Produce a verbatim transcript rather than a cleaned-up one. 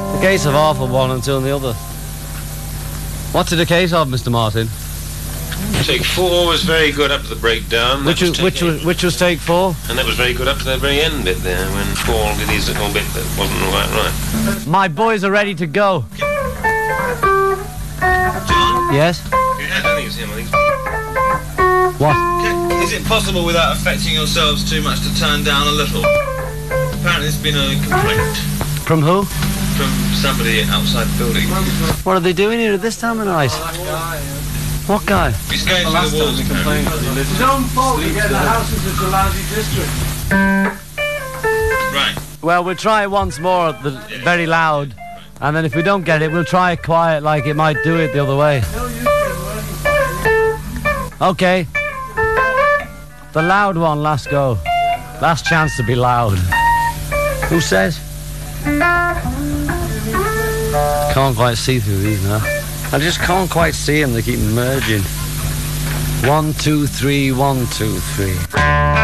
A case of half of one and two on the other. What's it a case of, Mister Martin? Take four was very good up to the breakdown. Which was, was which was which was take four? And that was very good up to the very end bit there, when Paul did his little bit that wasn't quite right. My boys are ready to go. John? Yes? I don't think it's him, I think it's... What? Okay. Is it possible, without affecting yourselves too much, to turn down a little? Apparently there's been a complaint. From who? From somebody outside the building. What are they doing here at this time of night? What guy? He's going through the walls. It's his own fault to get the house into such a lousy district. Right. Well, we'll try it once more at the very loud, and then if we don't get it, we'll try it quiet like it might do it the other way. Okay. The loud one, last go. Last chance to be loud. Who says? Can't quite see through these now. I just can't quite see them, they keep merging. One, two, three, one, two, three.